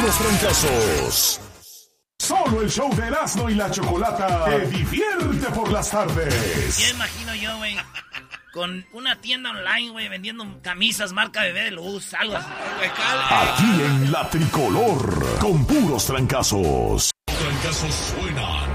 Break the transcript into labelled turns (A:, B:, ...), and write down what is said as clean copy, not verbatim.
A: puros fracasos. Solo el show de Erasmo y la Chocolata te divierte por las tardes.
B: Ya imagino yo, güey, con una tienda online, güey, vendiendo camisas marca Bebé de Luz, algo así.
A: Aquí en La Tricolor, con puros trancazos.
C: Trancazos suenan